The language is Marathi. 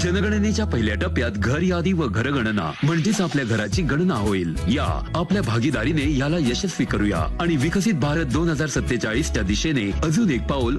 जनगणनेच्या पहिल्या टप्प्यात घर यादी व घरगणना म्हणजेच आपल्या घराची गणना होईल. या आपल्या भागीदारीने याला यशस्वी करूया आणि विकसित भारत 2047 च्या दिशेने अजून एक पाऊल